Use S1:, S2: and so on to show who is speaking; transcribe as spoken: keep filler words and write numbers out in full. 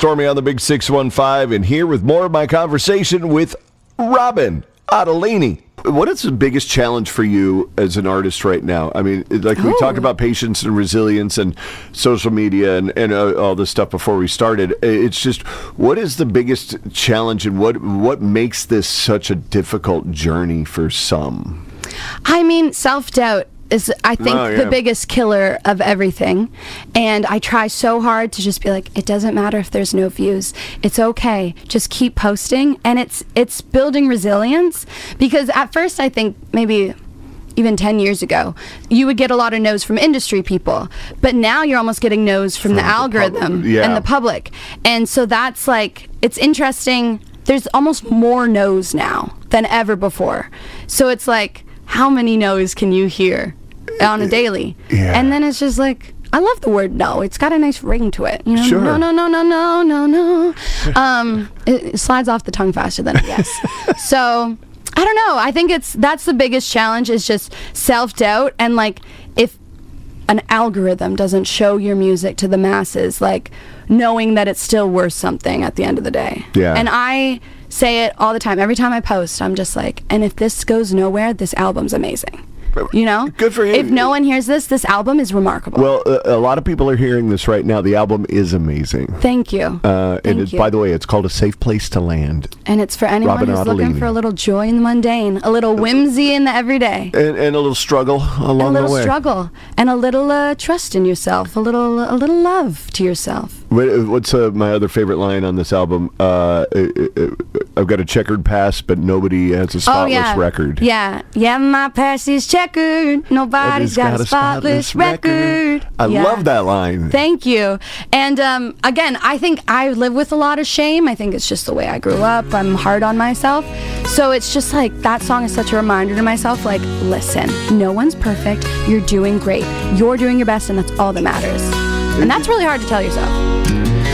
S1: Stormy on the Big six one five, and here with more of my conversation with Robin Ottolini. What is the biggest challenge for you as an artist right now? I mean, like we
S2: oh.
S1: talked about patience and resilience and social media and, and uh, all this stuff before we started. It's just, what is the biggest challenge, and what what makes this such a difficult journey for some?
S2: I mean, self-doubt is, I think,
S1: oh, yeah.
S2: the biggest killer of everything. And I try so hard to just be like, it doesn't matter if there's no views. It's okay. Just keep posting. And it's it's building resilience, because at first I think maybe even ten years ago, you would get a lot of no's from industry people. But now you're almost getting no's from, from the, the algorithm
S1: pub- yeah.
S2: and the public. And so that's like, it's interesting. There's almost more no's now than ever before. So it's like, how many no's can you hear on a daily?
S1: Yeah.
S2: And then it's just like, I love the word no. It's got a nice ring to it. You know?
S1: Sure.
S2: No, no, no, no, no, no, no. Um, it, it slides off the tongue faster than a yes. So, I don't know. I think it's, that's the biggest challenge, is just self-doubt. And like, if an algorithm doesn't show your music to the masses, like knowing that it's still worth something at the end of the day.
S1: Yeah.
S2: And I say it all the time. Every time I post, I'm just like, and if this goes nowhere, this album's amazing. You know?
S1: Good for you.
S2: If no one hears this, this album is remarkable.
S1: Well, uh, a lot of people are hearing this right now. The album is amazing.
S2: Thank you.
S1: Uh,
S2: Thank
S1: and it's,
S2: you.
S1: by the way, it's called A Safe Place to Land.
S2: And it's for anyone
S1: Robin
S2: who's
S1: Ottolini.
S2: looking for a little joy in the mundane, a little whimsy in the everyday.
S1: And, and a little struggle along
S2: And a little
S1: the way.
S2: struggle, and a little uh, trust in yourself, a little a little love to yourself.
S1: What- What's uh, my other favorite line on this album? Uh, uh, uh, I've got a checkered past, but nobody has a spotless
S2: oh, yeah.
S1: record.
S2: Yeah, yeah, my past is checkered. Nobody's got, got a spotless, spotless record.
S1: record. I
S2: yeah.
S1: love that line.
S2: Thank you. And um, again, I think I live with a lot of shame. I think it's just the way I grew up. I'm hard on myself. So it's just like, that song is such a reminder to myself, like, listen, no one's perfect. You're doing great. You're doing your best, and that's all that matters. And that's really hard to tell yourself.